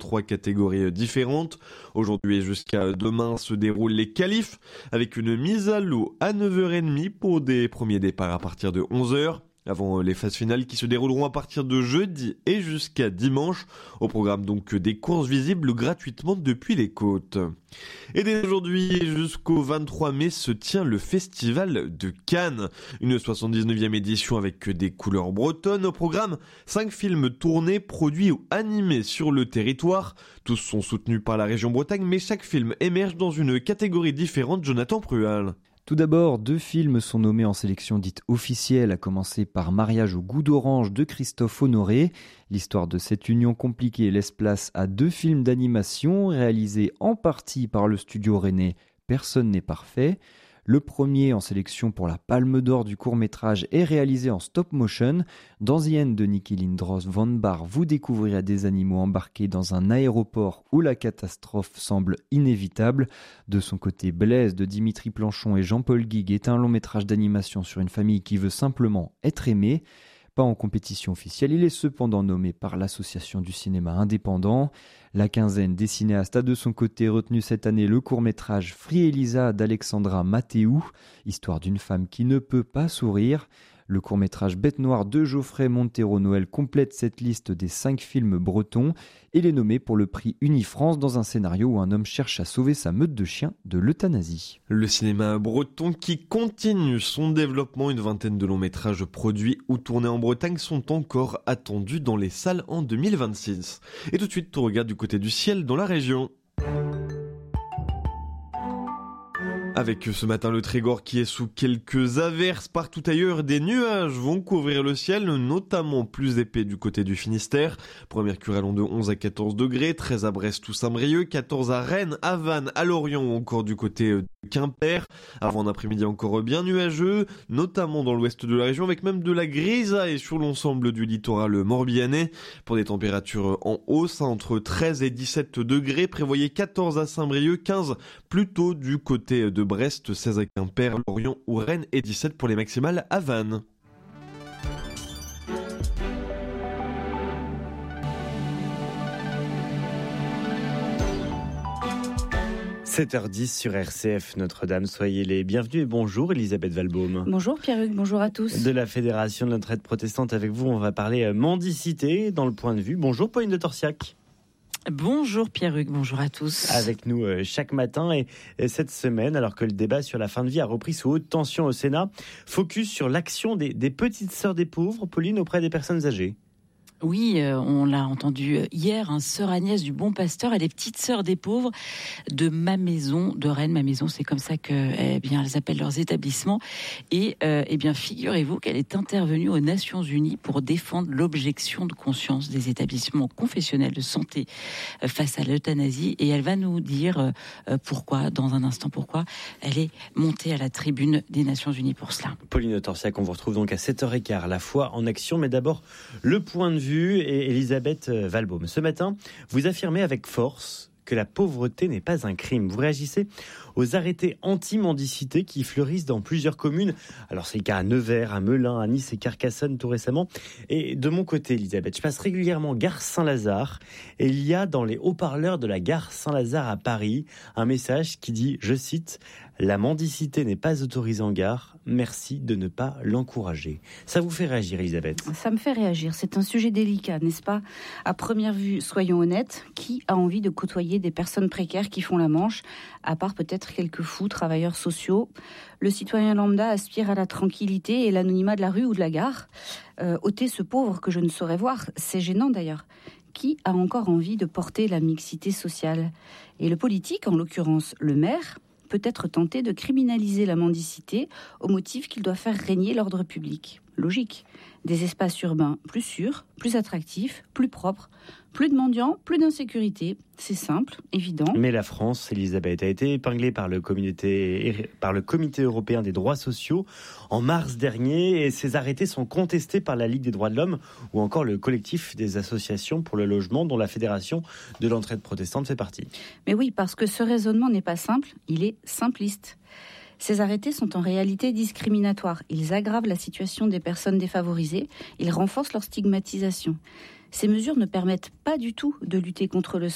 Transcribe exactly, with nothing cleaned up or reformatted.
trois catégories différentes. Aujourd'hui et jusqu'à demain se déroulent les qualifs avec une mise à l'eau à neuf heures trente pour des premiers départs à partir de onze heures. Avant les phases finales qui se dérouleront à partir de jeudi et jusqu'à dimanche. Au programme donc des courses visibles gratuitement depuis les côtes. Et dès aujourd'hui jusqu'au vingt-trois mai se tient le Festival de Cannes. Une soixante-dix-neuvième édition avec des couleurs bretonnes. Au programme, cinq films tournés, produits ou animés sur le territoire. Tous sont soutenus par la région Bretagne, mais chaque film émerge dans une catégorie différente. Jonathan Prual. Tout d'abord, deux films sont nommés en sélection dite officielle, à commencer par Mariage au goût d'orange de Christophe Honoré. L'histoire de cette union compliquée laisse place à deux films d'animation réalisés en partie par le studio rennais Personne n'est parfait. Le premier en sélection pour la Palme d'Or du court-métrage est réalisé en stop-motion. Dans The End de Niki Lindros Van Bar, vous découvrirez des animaux embarqués dans un aéroport où la catastrophe semble inévitable. De son côté, Blaise de Dimitri Planchon et Jean-Paul Guigues est un long-métrage d'animation sur une famille qui veut simplement être aimée. Pas en compétition officielle, il est cependant nommé par l'Association du cinéma indépendant. La quinzaine des cinéastes a de son côté retenu cette année le court-métrage Free Elisa d'Alexandra Mathéou, histoire d'une femme qui ne peut pas sourire. Le court-métrage Bête Noire de Geoffrey Montero-Noël complète cette liste des cinq films bretons. Il est nommé pour le prix Unifrance dans un scénario où un homme cherche à sauver sa meute de chiens de l'euthanasie. Le cinéma breton qui continue son développement, une vingtaine de longs métrages produits ou tournés en Bretagne sont encore attendus dans les salles en deux mille vingt-six. Et tout de suite, on regarde du côté du ciel dans la région. Avec ce matin le Trégor qui est sous quelques averses partout ailleurs, des nuages vont couvrir le ciel, notamment plus épais du côté du Finistère. Pour Mercure allant de onze à quatorze degrés, treize à Brest ou Saint-Brieuc, quatorze à Rennes, à Vannes, à Lorient ou encore du côté de Quimper. Avant un après-midi encore bien nuageux, notamment dans l'ouest de la région, avec même de la grisaille sur l'ensemble du littoral morbihanais. Pour des températures en hausse, entre treize et dix-sept degrés, prévoyez quatorze à Saint-Brieuc, quinze plutôt du côté de Brest, seize à Quimper, Lorient ou Rennes et dix-sept pour les maximales à Vannes. sept heures dix sur R C F Notre-Dame, soyez les bienvenus et bonjour Elisabeth Valbaum. Bonjour Pierre-Hugues, bonjour à tous. De la Fédération de l'entraide protestante avec vous, on va parler mendicité dans le point de vue. Bonjour Pauline de Torsiac. Bonjour Pierre-Hugues, bonjour à tous. Avec nous euh, chaque matin et, et cette semaine, alors que le débat sur la fin de vie a repris sous haute tension au Sénat, focus sur l'action des, des petites sœurs des pauvres, Pauline, auprès des personnes âgées. Oui, euh, on l'a entendu hier, hein, sœur Agnès du Bon Pasteur, elle est petite sœur des pauvres de Ma Maison de Rennes. Ma Maison, c'est comme ça que, eh bien, elles appellent leurs établissements. Et euh, eh bien, figurez-vous qu'elle est intervenue aux Nations Unies pour défendre l'objection de conscience des établissements confessionnels de santé euh, face à l'euthanasie. Et elle va nous dire euh, pourquoi, dans un instant, pourquoi elle est montée à la tribune des Nations Unies pour cela. Pauline de Torsiac, on vous retrouve donc à sept heures quinze, la foi en action, mais d'abord le point de vue. Et Elisabeth Valbaum, ce matin, vous affirmez avec force que la pauvreté n'est pas un crime. Vous réagissez aux arrêtés anti-mendicité qui fleurissent dans plusieurs communes. Alors c'est le cas à Nevers, à Melun, à Nice et Carcassonne tout récemment. Et de mon côté, Elisabeth, je passe régulièrement gare Saint-Lazare et il y a dans les haut-parleurs de la gare Saint-Lazare à Paris un message qui dit, je cite, « La mendicité n'est pas autorisée en gare, merci de ne pas l'encourager ». Ça vous fait réagir, Elisabeth ? Ça me fait réagir. C'est un sujet délicat, n'est-ce pas ? À première vue, soyons honnêtes, qui a envie de côtoyer des personnes précaires qui font la manche, à part peut-être quelques fous, travailleurs sociaux. Le citoyen lambda aspire à la tranquillité et l'anonymat de la rue ou de la gare. Euh, ôter ce pauvre que je ne saurais voir, c'est gênant d'ailleurs. Qui a encore envie de porter la mixité sociale ? Et le politique, en l'occurrence le maire, peut être tenté de criminaliser la mendicité au motif qu'il doit faire régner l'ordre public. Logique. Des espaces urbains plus sûrs, plus attractifs, plus propres, plus de mendiants, plus d'insécurité. C'est simple, évident. Mais la France, Elisabeth, a été épinglée par le comité, par le Comité européen des droits sociaux en mars dernier et ces arrêtés sont contestés par la Ligue des droits de l'homme ou encore le collectif des associations pour le logement dont la Fédération de l'entraide protestante fait partie. Mais oui, parce que ce raisonnement n'est pas simple, il est simpliste. Ces arrêtés sont en réalité discriminatoires. Ils aggravent la situation des personnes défavorisées, ils renforcent leur stigmatisation. Ces mesures ne permettent pas du tout de lutter contre le